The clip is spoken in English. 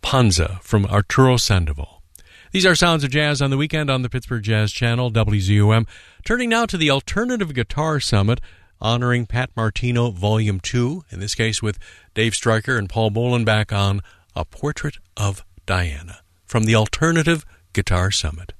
Panza from Arturo Sandoval. These are Sounds of Jazz on the Weekend on the Pittsburgh Jazz Channel, WZUM. Turning now to the Alternative Guitar Summit, honoring Pat Martino Volume 2, in this case with Dave Stryker and Paul Bolenbach on A Portrait of Diana, from the Alternative Guitar Summit.